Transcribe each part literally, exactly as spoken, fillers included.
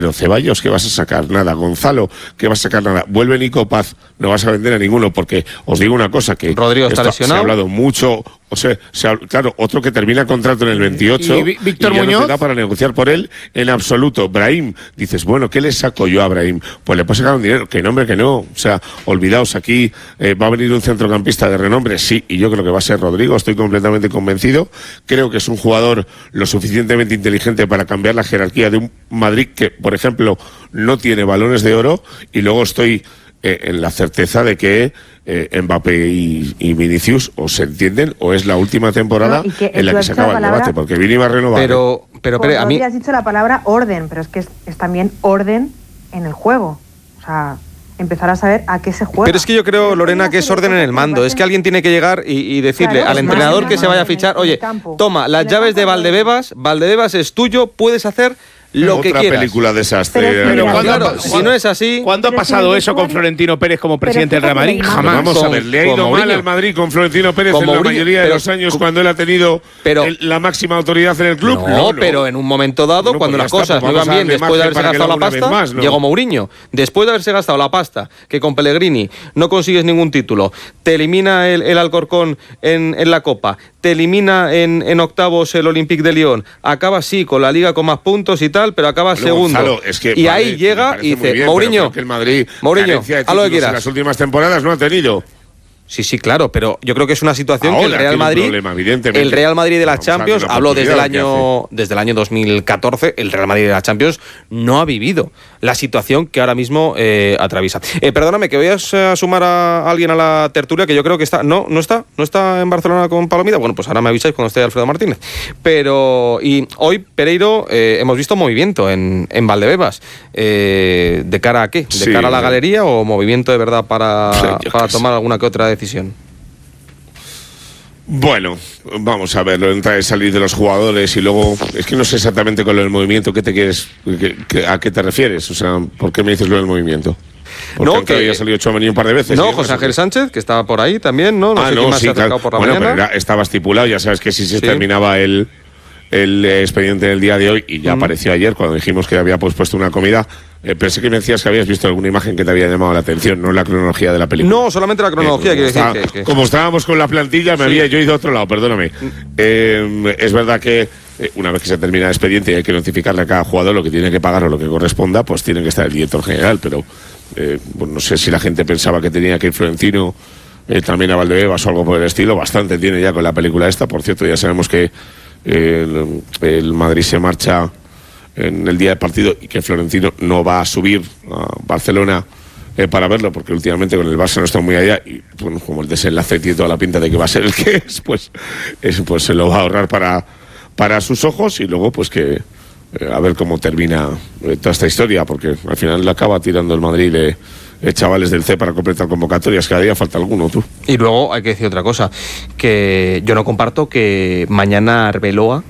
Pero Ceballos, ¿qué vas a sacar? Nada. Gonzalo, ¿qué vas a sacar? Nada. Vuelve Nico Paz, no vas a vender a ninguno, porque os digo una cosa, que Rodrigo está lesionado. Se ha hablado mucho, o sea, se ha, claro, otro que termina contrato en el veintiocho, y Víctor y ya Muñoz no te da para negociar por él en absoluto. Brahim, dices, bueno, ¿qué le saco yo a Brahim? Pues le puedo sacar un dinero, que nombre que no, o sea, olvidaos, aquí eh, va a venir un centrocampista de renombre, sí, y yo creo que va a ser Rodrigo, estoy completamente convencido, creo que es un jugador lo suficientemente inteligente para cambiar la jerarquía de un Madrid que, por ejemplo, no tiene balones de oro, y luego estoy eh, en la certeza de que eh, Mbappé y, y Vinicius o se entienden o es la última temporada no, en la que se acaba el palabra, debate, porque Vini va a renovar. Pero, pero, pero a a mí has dicho la palabra orden, pero es que es, es también orden en el juego, o sea, empezar a saber a qué se juega. Pero es que yo creo, Lorena, que es orden en el mando. Es que alguien tiene que llegar y, y decirle claro, al entrenador que se vaya a fichar, oye, toma las llaves de Valdebebas, Valdebebas es tuyo, puedes hacer lo Otra que quieras. película desastre. Pero, pero mira, cuando, claro, cuando, si no es así... ¿Cuándo ha pasado eso con Florentino Pérez como presidente del Real Madrid? Jamás. Vamos a ver, le ha ido mal al Madrid con Florentino Pérez en la mayoría de los años cuando él ha tenido pero, el, la máxima autoridad en el club. No, no, pero en un momento dado, bueno, cuando pues las cosas no iban bien, después de haberse gastado la pasta, más, ¿no? Llegó Mourinho. Después de haberse gastado la pasta, que con Pellegrini no consigues ningún título, te elimina el, el Alcorcón en, en la Copa, te elimina en, en octavos el Olympique de Lyon, acaba sí con la Liga con más puntos y tal, pero acaba bueno, segundo. Gonzalo, es que, y vale, ahí llega y dice, bien, Mourinho, que el Madrid, Mourinho, a lo que quieras. En las últimas temporadas no ha tenido. Sí, sí, claro, pero yo creo que es una situación Ahora, que el Real Madrid, problema, el Real Madrid de la Vamos Champions, habló desde el año desde el año dos mil catorce, el Real Madrid de la Champions no ha vivido la situación que ahora mismo eh, atraviesa. Eh, perdóname, que voy a sumar a alguien a la tertulia que yo creo que está, no, no está, no está en Barcelona con Palomida. Bueno, pues ahora me avisáis cuando esté Alfredo Martínez. Pero y hoy Pereiro eh, hemos visto movimiento en, en Valdebebas. Eh, ¿De cara a qué? ¿De sí, cara a la galería o movimiento de verdad para, sí, para tomar alguna que otra decisión? Bueno, vamos a ver, lo entra y salir de los jugadores y luego, es que no sé exactamente con lo del movimiento, ¿qué te quieres, qué, qué, a qué te refieres? O sea, ¿por qué me dices lo del movimiento? Porque no, que había salido Tchouaméni un par de veces. No, José Ángel Sánchez, que estaba por ahí también, ¿no? No ah, sé no, quién más sí, se ha acercado claro. por la bueno, mañana. pero era, estaba estipulado, ya sabes que si se sí. terminaba el, el expediente del día de hoy y ya mm. apareció ayer cuando dijimos que había pues, puesto una comida. Eh, pensé que me decías que habías visto alguna imagen que te había llamado la atención, no la cronología de la película. No, solamente la cronología, eh, quiero decir está, que, que... Como estábamos con la plantilla, me sí. había yo ido a otro lado, perdóname. Eh, es verdad que eh, una vez que se termina el expediente y hay que notificarle a cada jugador lo que tiene que pagar o lo que corresponda, pues tiene que estar el director general, pero eh, bueno, no sé si la gente pensaba que tenía que ir Florentino eh, también a Valdebebas o algo por el estilo, bastante tiene ya con la película esta. Por cierto, ya sabemos que eh, el, el Madrid se marcha en el día del partido y que Florentino no va a subir a Barcelona eh, para verlo, porque últimamente con el Barça no está muy allá y bueno, como el desenlace tiene toda la pinta de que va a ser el que es, pues, es, pues se lo va a ahorrar para, para sus ojos y luego pues que eh, a ver cómo termina eh, toda esta historia, porque al final le acaba tirando el Madrid de eh, chavales del C para completar convocatorias, cada día falta alguno, tú. Y luego hay que decir otra cosa, que yo no comparto que mañana Arbeloa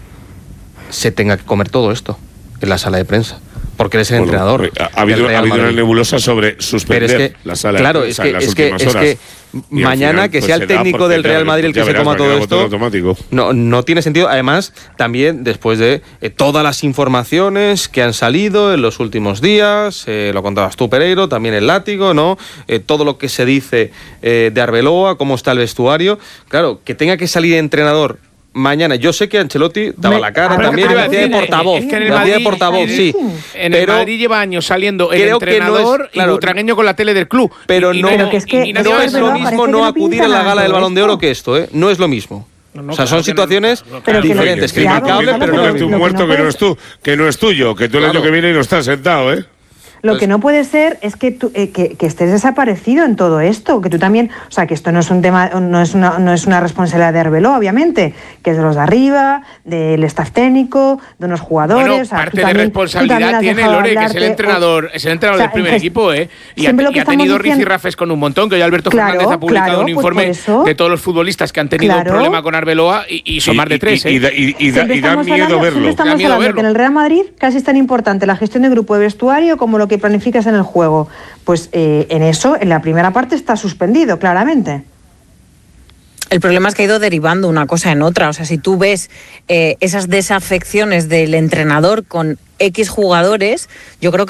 se tenga que comer todo esto en la sala de prensa, porque eres el bueno, entrenador. Ha habido, ha habido una nebulosa sobre suspender es que, la sala claro, de prensa es que, en las es que, últimas horas. Es que mañana final, que pues sea el técnico del Real Madrid el que se coma todo esto, no, no tiene sentido. Además, también después de eh, todas las informaciones que han salido en los últimos días, eh, lo contabas tú, Pereiro, también el látigo, ¿no? Eh, todo lo que se dice eh, de Arbeloa, cómo está el vestuario. Claro, que tenga que salir entrenador mañana. Yo sé que Ancelotti daba la cara pero también, lo hacía de portavoz. Es que en el Madrid, de portavoz, sí. En el Madrid lleva años saliendo el entrenador no es, claro, y butragueño con la tele del club. Pero y, no, y, pero que es, que y, y no es lo mismo no acudir a la gala del Balón de Oro que esto, ¿eh? No es lo mismo. No, no, o sea, son situaciones no, no, diferentes, criticables, pero no es tú muerto que no es tú, que no es tuyo, que tú el año que viene y no estás sentado, ¿eh? Lo que no puede ser es que, tú, eh, que, que estés desaparecido en todo esto, que tú también, o sea, que esto no es un tema, no es una, no es una responsabilidad de Arbeloa, obviamente, que es de los de arriba, del staff técnico, de unos jugadores. Bueno, o sea, parte también, de responsabilidad tiene Lore, que es el entrenador, es el entrenador o sea, del primer equipo, ¿eh? Y ha, y ha tenido rifirrafes con un montón, que hoy Alberto claro, Fernández ha publicado claro, un informe pues eso, de todos los futbolistas que han tenido claro, un problema con Arbeloa y, y son y, más de tres, y, ¿eh? Y, y, y, da, y da miedo hablando, verlo. Estamos da miedo hablando verlo. que en el Real Madrid casi es tan importante la gestión de grupo de vestuario como lo que planificas en el juego. Pues eh, en eso, en la primera parte está suspendido, claramente. El problema es que ha ido derivando una cosa en otra. O sea, si tú ves eh, esas desafecciones del entrenador con X jugadores, yo creo que